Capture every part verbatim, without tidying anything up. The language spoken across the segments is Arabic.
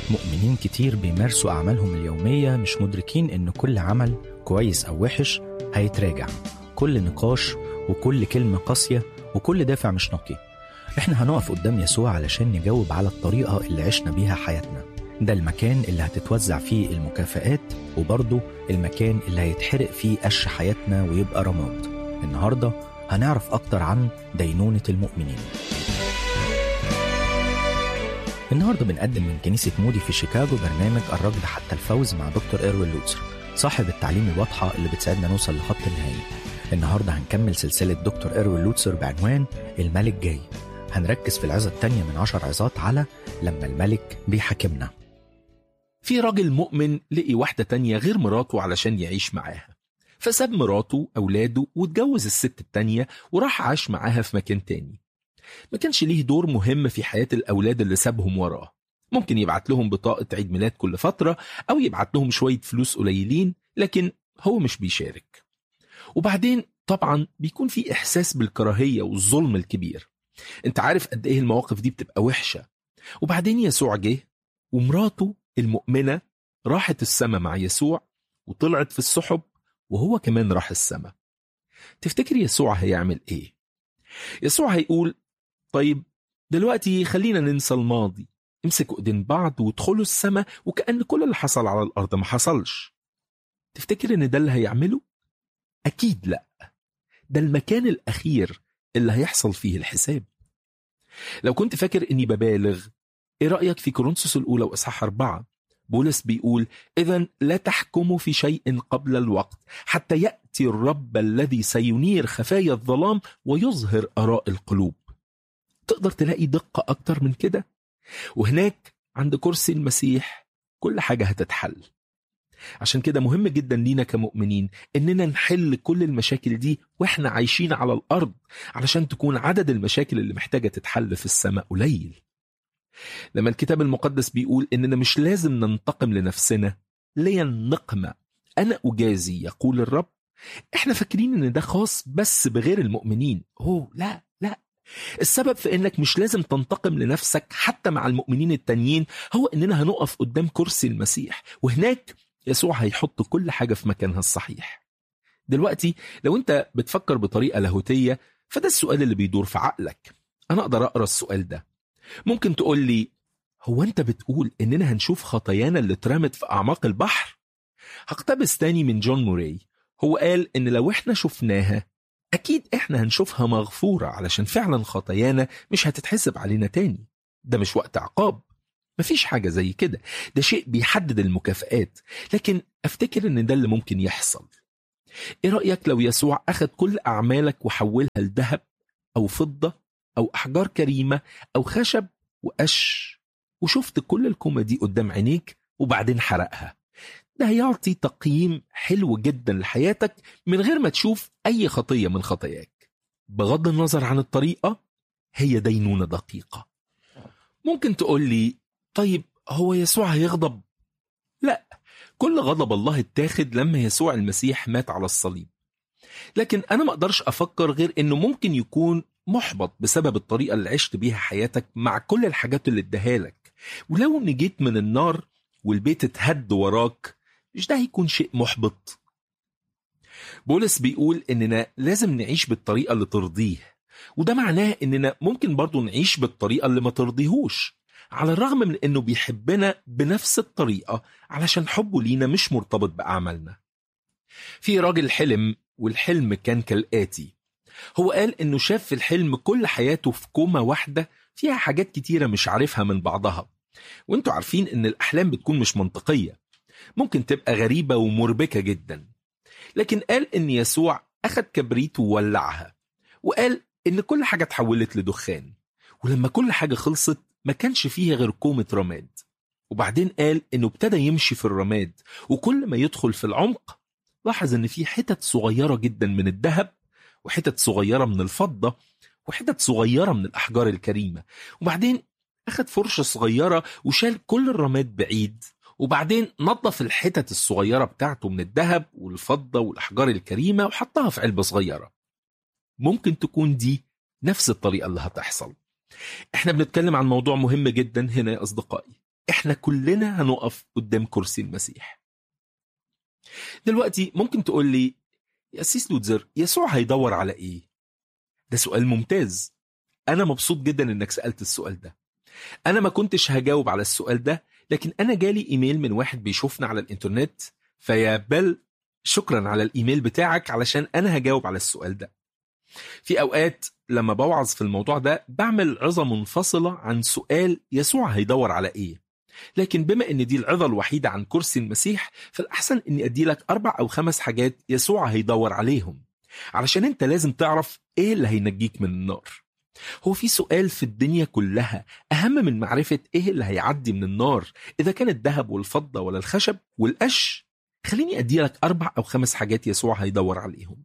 مؤمنين كتير بيمارسوا أعمالهم اليومية مش مدركين إن كل عمل كويس أو وحش هيتراجع، كل نقاش وكل كلمة قاسية وكل دافع مش نقي. إحنا هنقف قدام يسوع علشان نجاوب على الطريقة اللي عشنا بيها حياتنا. ده المكان اللي هتتوزع فيه المكافآت، وبرضه المكان اللي هيتحرق فيه قش حياتنا ويبقى رماد. النهاردة هنعرف أكتر عن دينونة المؤمنين. النهاردة بنقدم من كنيسة مودي في شيكاغو برنامج الركض حتى الفوز مع دكتور إيروين لوتسر، صاحب التعليم الواضحة اللي بتساعدنا نوصل لخط النهائي. النهاردة هنكمل سلسلة دكتور إيروين لوتسر بعنوان الملك جاي. هنركز في العظة التانية من عشر عظات على لما الملك بيحاكمنا. في راجل مؤمن لقي واحدة تانية غير مراته علشان يعيش معاها، فساب مراته أولاده واتجوز الست التانية وراح عاش معاها في مكان تاني. ما كانش ليه دور مهم في حياة الأولاد اللي سابهم وراه. ممكن يبعت لهم بطاقة عيد ميلاد كل فترة أو يبعت لهم شوية فلوس قليلين، لكن هو مش بيشارك. وبعدين طبعا بيكون في إحساس بالكراهية والظلم الكبير. انت عارف قد ايه المواقف دي بتبقى وحشة. وبعدين يسوع جه ومراته المؤمنة راحت السماء مع يسوع وطلعت في السحب، وهو كمان راح السماء. تفتكر يسوع هيعمل ايه؟ يسوع هيقول طيب دلوقتي خلينا ننسى الماضي، امسكوا ايدين بعض وادخلوا السماء وكأن كل اللي حصل على الأرض ما حصلش. تفتكر ان ده اللي هيعمله؟ أكيد لا. ده المكان الأخير اللي هيحصل فيه الحساب. لو كنت فاكر اني ببالغ، ايه رأيك في كورنثوس الأولى وإصحاح أربعة؟ بولس بيقول إذن لا تحكموا في شيء قبل الوقت حتى يأتي الرب الذي سينير خفايا الظلام ويظهر آراء القلوب. تقدر تلاقي دقة أكتر من كده؟ وهناك عند كرسي المسيح كل حاجة هتتحل. عشان كده مهم جدا لينا كمؤمنين إننا نحل كل المشاكل دي وإحنا عايشين على الأرض، علشان تكون عدد المشاكل اللي محتاجة تتحل في السماء قليل. لما الكتاب المقدس بيقول إننا مش لازم ننتقم لنفسنا، لي النقمة أنا أجازي يقول الرب، إحنا فاكرين إن ده خاص بس بغير المؤمنين. أوه لا لا، السبب في إنك مش لازم تنتقم لنفسك حتى مع المؤمنين التانيين هو إننا هنقف قدام كرسي المسيح، وهناك يسوع هيحط كل حاجة في مكانها الصحيح. دلوقتي لو أنت بتفكر بطريقة لاهوتية، فده السؤال اللي بيدور في عقلك. أنا أقدر أقرأ السؤال ده. ممكن تقول لي هو أنت بتقول إننا هنشوف خطايانا اللي اترمت في أعماق البحر؟ هقتبس تاني من جون موراي. هو قال إن لو إحنا شفناها أكيد إحنا هنشوفها مغفورة، علشان فعلا خطايانا مش هتتحسب علينا تاني. ده مش وقت عقاب، مفيش حاجة زي كده، ده شيء بيحدد المكافآت. لكن أفتكر إن ده اللي ممكن يحصل. إيه رأيك لو يسوع أخذ كل أعمالك وحولها لذهب أو فضة أو أحجار كريمة أو خشب وقش، وشفت كل الكومة دي قدام عينيك وبعدين حرقها؟ ده هيعطي تقييم حلو جدا لحياتك من غير ما تشوف أي خطية من خطاياك. بغض النظر عن الطريقة، هي دينونة دقيقة. ممكن تقول لي طيب هو يسوع هيغضب؟ لا، كل غضب الله اتاخد لما يسوع المسيح مات على الصليب. لكن أنا ما أقدرش أفكر غير إنه ممكن يكون محبط بسبب الطريقة اللي عشت بيها حياتك مع كل الحاجات اللي اداها لك. ولو نجيت من النار والبيت اتهد وراك، مش ده هيكون شيء محبط؟ بولس بيقول إننا لازم نعيش بالطريقة اللي ترضيه، وده معناه إننا ممكن برضو نعيش بالطريقة اللي ما ترضيهوش، على الرغم من إنه بيحبنا بنفس الطريقة علشان حبه لينا مش مرتبط بأعمالنا. في راجل حلم، والحلم كان كالآتي. هو قال إنه شاف في الحلم كل حياته في كومة واحدة فيها حاجات كتيرة مش عارفها من بعضها. وانتوا عارفين إن الأحلام بتكون مش منطقية، ممكن تبقى غريبة ومربكة جدا. لكن قال إن يسوع أخذ كبريت وولعها، وقال إن كل حاجة تحولت لدخان، ولما كل حاجة خلصت ما كانش فيها غير كومة رماد. وبعدين قال إنه ابتدى يمشي في الرماد، وكل ما يدخل في العمق لاحظ إن في حتت صغيرة جدا من الذهب، وحتت صغيرة من الفضة، وحتت صغيرة من الأحجار الكريمة. وبعدين أخذ فرشة صغيرة وشال كل الرماد بعيد، وبعدين نظف الحتت الصغيرة بتاعته من الذهب والفضة والأحجار الكريمة وحطها في علبة صغيرة. ممكن تكون دي نفس الطريقة اللي هتحصل. احنا بنتكلم عن موضوع مهم جدا هنا يا أصدقائي. احنا كلنا هنقف قدام كرسي المسيح. دلوقتي ممكن تقول لي يا سيس لوتزر، يسوع هيدور على ايه؟ ده سؤال ممتاز. انا مبسوط جدا انك سألت السؤال ده. انا ما كنتش هجاوب على السؤال ده، لكن انا جالي ايميل من واحد بيشوفنا على الانترنت، فيا بل شكرا على الايميل بتاعك علشان انا هجاوب على السؤال ده. في اوقات لما بوعظ في الموضوع ده بعمل عظة منفصلة عن سؤال يسوع هيدور على ايه، لكن بما ان دي العظة الوحيدة عن كرسي المسيح، فالأحسن اني ادي لك اربع او خمس حاجات يسوع هيدور عليهم، علشان انت لازم تعرف ايه اللي هينجيك من النار. هو في سؤال في الدنيا كلها اهم من معرفة ايه اللي هيعدي من النار، اذا كان الذهب والفضة ولا الخشب والقش؟ خليني ادي لك اربع او خمس حاجات يسوع هيدور عليهم.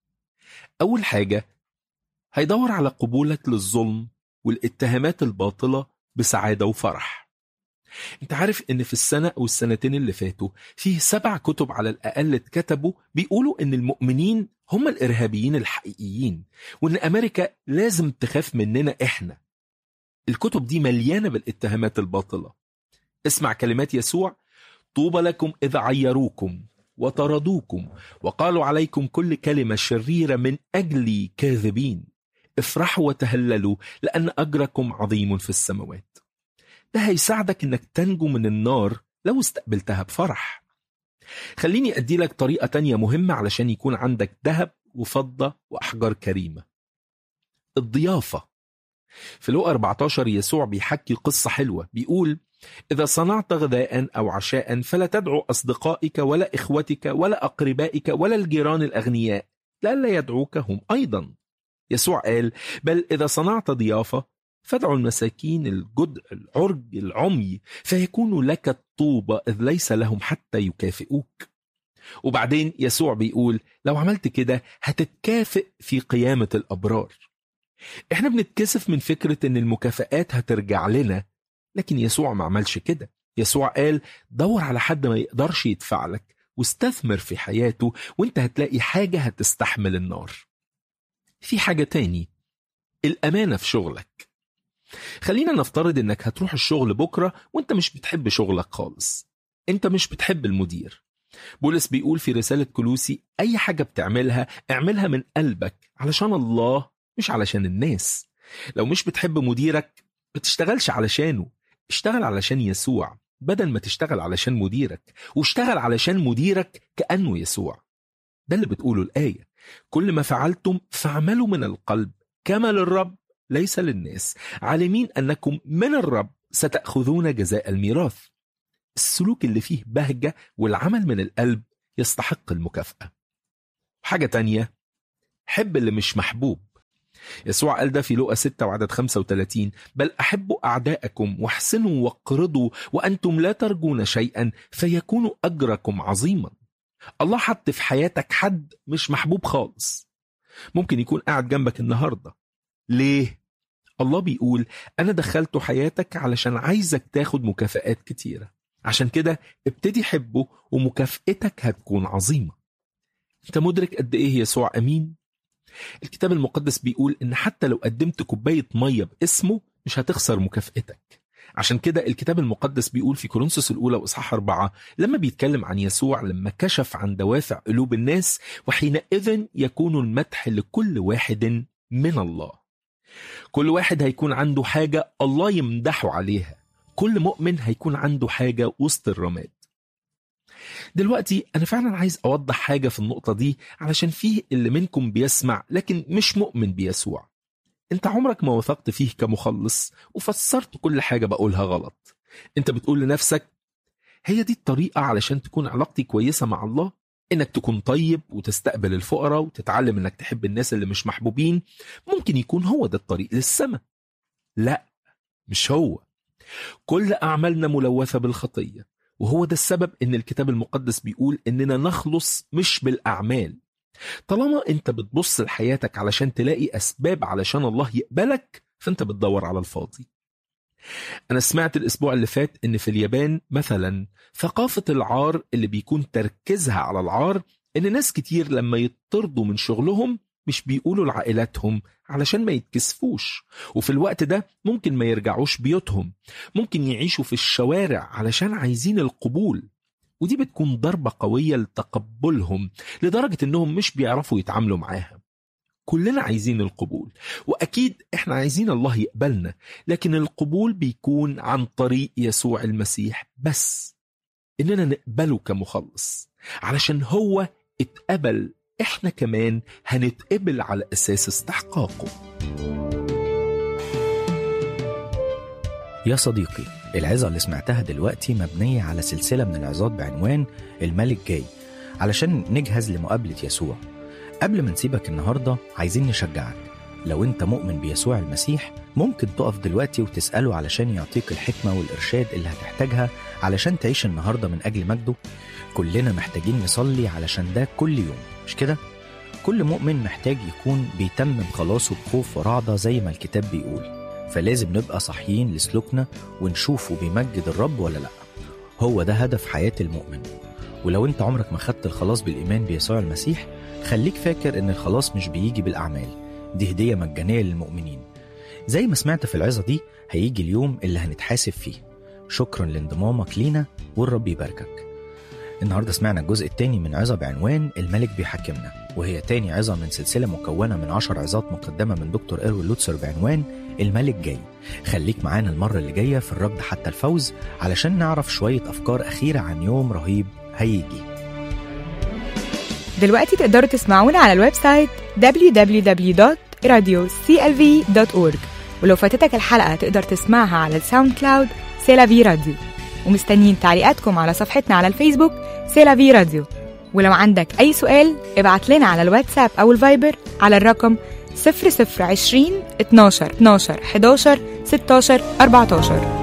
اول حاجة، هيدور على قبولك للظلم والاتهامات الباطلة بسعادة وفرح. انت عارف ان في السنة او السنتين اللي فاتوا فيه سبع كتب على الاقل اتكتبوا بيقولوا ان المؤمنين هم الارهابيين الحقيقيين، وان امريكا لازم تخاف مننا احنا. الكتب دي مليانة بالاتهامات الباطلة. اسمع كلمات يسوع: طوبى لكم اذا عيروكم وطردوكم وقالوا عليكم كل كلمة شريرة من اجلي كاذبين، افرحوا وتهللوا لان اجركم عظيم في السماوات. ده هيساعدك انك تنجو من النار لو استقبلتها بفرح. خليني ادي لك طريقة تانية مهمة علشان يكون عندك ذهب وفضة واحجار كريمة: الضيافة. في لوقا أربعة عشر يسوع بيحكي قصة حلوة، بيقول: إذا صنعت غداء أو عشاء فلا تدعو أصدقائك ولا إخوتك ولا أقربائك ولا الجيران الأغنياء لئلا يدعوك هم أيضا. يسوع قال: بل إذا صنعت ضيافة فادعوا المساكين الجدع العرج العمي فيكون لك الطوبة إذ ليس لهم حتى يكافئوك. وبعدين يسوع بيقول: لو عملت كده هتتكافئ في قيامة الأبرار. احنا بنتكسف من فكرة ان المكافآت هترجع لنا، لكن يسوع ما عملش كده. يسوع قال: دور على حد ما يقدرش يدفع لك واستثمر في حياته، وانت هتلاقي حاجة هتستحمل النار. في حاجة تاني، الأمانة في شغلك. خلينا نفترض انك هتروح الشغل بكرة وانت مش بتحب شغلك خالص، انت مش بتحب المدير. بولس بيقول في رسالة كولوسي: اي حاجة بتعملها اعملها من قلبك علشان الله مش علشان الناس. لو مش بتحب مديرك بتشتغلش علشانه، اشتغل علشان يسوع بدل ما تشتغل علشان مديرك، واشتغل علشان مديرك كأنه يسوع. ده اللي بتقوله الآية: كل ما فعلتم فاعملوا من القلب كما للرب ليس للناس، عالمين أنكم من الرب ستأخذون جزاء الميراث. السلوك اللي فيه بهجة والعمل من القلب يستحق المكافأة. حاجة تانية، حب اللي مش محبوب. يسوع قال ده في لوقا ستة وعدد خمسة وثلاثين: بل أحبوا أعداءكم واحسنوا واقرضوا وأنتم لا ترجون شيئا فيكون أجركم عظيما. الله حط في حياتك حد مش محبوب خالص، ممكن يكون قاعد جنبك النهاردة. ليه؟ الله بيقول: أنا دخلته حياتك علشان عايزك تاخد مكافآت كتيرة، عشان كده ابتدي حبه ومكافئتك هتكون عظيمة. انت مدرك قد ايه يسوع أمين؟ الكتاب المقدس بيقول إن حتى لو قدمت كوباية مية باسمه مش هتخسر مكافئتك. عشان كده الكتاب المقدس بيقول في كورنثوس الأولى وإصحاح أربعة لما بيتكلم عن يسوع لما كشف عن دوافع قلوب الناس: وحينئذ يكون المدح لكل واحد من الله. كل واحد هيكون عنده حاجة الله يمدحه عليها، كل مؤمن هيكون عنده حاجة وسط الرماد. دلوقتي أنا فعلا عايز أوضح حاجة في النقطة دي، علشان فيه اللي منكم بيسمع لكن مش مؤمن بيسوع. انت عمرك ما وثقت فيه كمخلص وفسرت كل حاجة بقولها غلط. انت بتقول لنفسك: هي دي الطريقة علشان تكون علاقتي كويسة مع الله؟ انك تكون طيب وتستقبل الفقراء وتتعلم انك تحب الناس اللي مش محبوبين، ممكن يكون هو ده الطريق للسماء. لا، مش هو. كل أعمالنا ملوثة بالخطية، وهو ده السبب ان الكتاب المقدس بيقول اننا نخلص مش بالأعمال. طالما انت بتبص لحياتك علشان تلاقي أسباب علشان الله يقبلك، فانت بتدور على الفاضي. أنا سمعت الأسبوع اللي فات إن في اليابان مثلا ثقافة العار اللي بيكون تركيزها على العار، إن ناس كتير لما يطردوا من شغلهم مش بيقولوا لعائلاتهم علشان ما يتكسفوش، وفي الوقت ده ممكن ما يرجعوش بيوتهم، ممكن يعيشوا في الشوارع علشان عايزين القبول. ودي بتكون ضربة قوية لتقبلهم لدرجة انهم مش بيعرفوا يتعاملوا معاها. كلنا عايزين القبول، وأكيد إحنا عايزين الله يقبلنا، لكن القبول بيكون عن طريق يسوع المسيح بس، إننا نقبله كمخلص. علشان هو اتقبل، إحنا كمان هنتقبل على أساس استحقاقه. يا صديقي، العظة اللي سمعتها دلوقتي مبنية على سلسلة من العظات بعنوان الملك جاي، علشان نجهز لمقابلة يسوع. قبل ما نسيبك النهاردة عايزين نشجعك، لو انت مؤمن بيسوع المسيح ممكن تقف دلوقتي وتسأله علشان يعطيك الحكمة والإرشاد اللي هتحتاجها علشان تعيش النهاردة من أجل مجده. كلنا محتاجين نصلي علشان ده كل يوم، مش كده؟ كل مؤمن محتاج يكون بيتمم خلاصه بخوف ورعدة زي ما الكتاب بيقول، فلازم نبقى صحيين لسلوكنا ونشوفه بيمجد الرب ولا لأ. هو ده هدف حياة المؤمن. ولو انت عمرك ما خدت الخلاص بالإيمان بيسوع المسيح، خليك فاكر ان الخلاص مش بيجي بالأعمال، دي هدية مجانية للمؤمنين. زي ما سمعت في العظة دي، هيجي اليوم اللي هنتحاسب فيه. شكرا لانضمامك لينا، والرب يباركك. النهاردة سمعنا الجزء الثاني من عظة بعنوان الملك بيحكمنا، وهي تاني عظة من سلسلة مكونة من عشر عظات مقدمة من دكتور إروين لوتسر بعنوان الملك جاي. خليك معانا المرة اللي جاية في الركض حتى الفوز علشان نعرف شوية أفكار أخيرة عن يوم رهيب هيجي. دلوقتي تقدروا تسمعونا على الويب سايت دبليو دبليو دبليو دوت راديو سي ال في دوت أورج، ولو فاتتك الحلقة تقدر تسمعها على الساوند كلاود سيلافي راديو. ومستنيين تعليقاتكم على صفحتنا على الفيسبوك سيلافي راديو. ولو عندك أي سؤال ابعت لنا على الواتساب أو الفايبر على الرقم صفر صفر عشرين اتناشر اتناشر حداشر ستاشر أربعتاشر.